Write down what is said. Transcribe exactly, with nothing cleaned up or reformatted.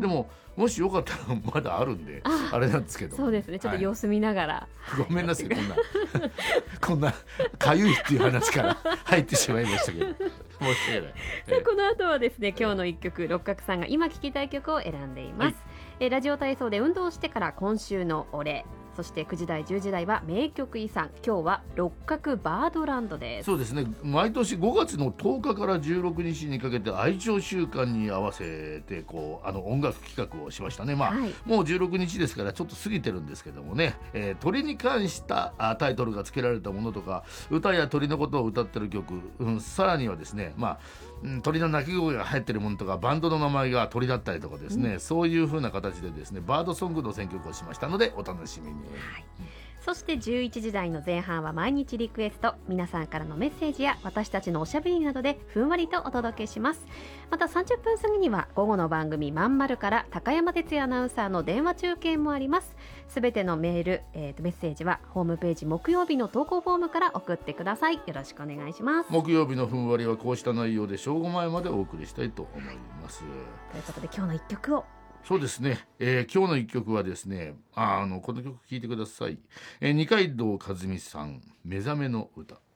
でももしよかったらまだあるんで あ, あれなんですけど、 そうですね、ちょっと様子見ながら、 はい、ごめんなさい、こんなこんなかゆいっていう話から入ってしまいましたけど申し訳ない。 さあこの後はですね、今日の一曲、六角さんが今聴きたい曲を選んでいます、はい、えラジオ体操で運動してから今週のお礼、そしてくじ台じゅうじ台は名曲遺産、今日は六角バードランドです。 そうですね、毎年ごがつのとおかからじゅうろくにちにかけて愛鳥週間に合わせてこうあの音楽企画をしましたね。まあ、はい、もうじゅうろくにちですからちょっと過ぎてるんですけどもね、えー、鳥に関したタイトルが付けられたものとか、歌や鳥のことを歌ってる曲、うん、さらにはですね、まあうん、鳥の鳴き声が入ってるものとか、バンドの名前が鳥だったりとかですね、うん、そういう風な形でですねバードソングの選曲をしましたのでお楽しみに。はい、 そしてじゅういちじ台の前半は毎日リクエスト、皆さんからのメッセージや私たちのおしゃべりなどでふんわりとお届けします。またさんじゅっぷん過ぎには午後の番組まんまるから高山哲也アナウンサーの電話中継もあります。すべてのメール、えー、とメッセージはホームページ木曜日の投稿フォームから送ってください。よろしくお願いします。 木曜日のふんわりはこうした内容で正午前までお送りしたいと思います。 ということで今日の一曲を。 そうですね、えー、今日の一曲はですね、ああのこの曲聴いてください、えー、二階堂和美さん、目覚めの歌。